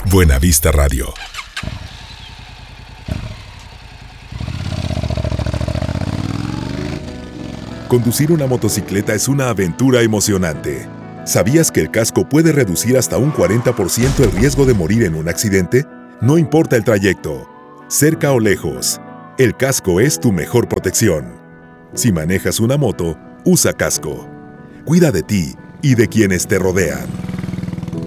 Buenavista Radio. Conducir una motocicleta es una aventura emocionante. ¿Sabías que el casco puede reducir hasta un 40% el riesgo de morir en un accidente? No importa el trayecto, cerca o lejos, el casco es tu mejor protección. Si manejas una moto, usa casco. Cuida de ti y de quienes te rodean.